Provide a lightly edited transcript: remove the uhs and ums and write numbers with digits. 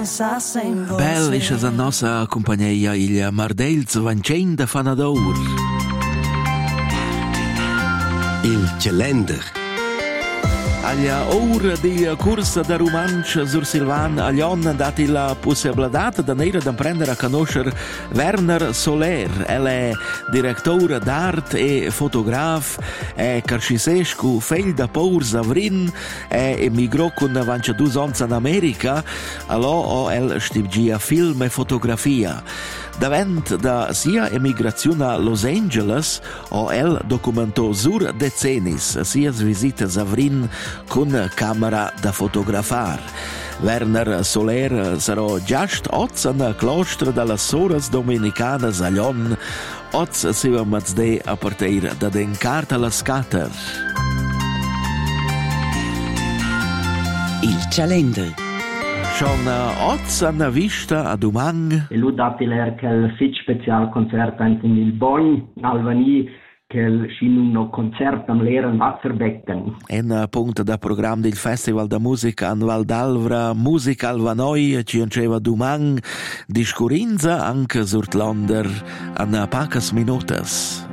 Bel is la nostra compagnia il Mardelz Vancen da Fanador. Il calender. Alla ora di corsa da romanzo sur Silvan Aglion dati la possibilità di prendere a conoscere Werner Soler. È direttore d'arte e fotografo, è carcisesco, figlio da Paul Zavrin, è emigrò con 22 anni in America, allora ha studiato film e fotografia. Davant da sia emigrazione a Los Angeles, ha documentò sur decennis sia visite Zavrin con camera da fotografar. Werner Soler sarà giast oz in claustro dalla Soras Dominicanas a Lyon, oz siva mazde a partir da den carta la scatter. Il calender. Schon oz an vista a domang. E lui dati l'erkel fit special concert anche nel Bonn, Albani, che scinno concert am Lehren Wasserbecken. En punto da programma del Festival da Musica an Val d'Alvra, Musica Alvanoi, ci anceva domang, discurinza anche sur l'Onder an pacas minutas.